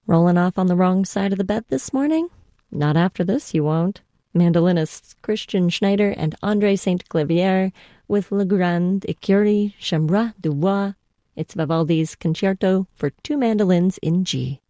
Rolling off on the wrong side of the bed this morning? Not after this, you won't. Mandolinists Christian Schneider and André Saint-Clavier with Le Grand Écurie Chambre du Bois. It's Vivaldi's Concerto for two mandolins in G.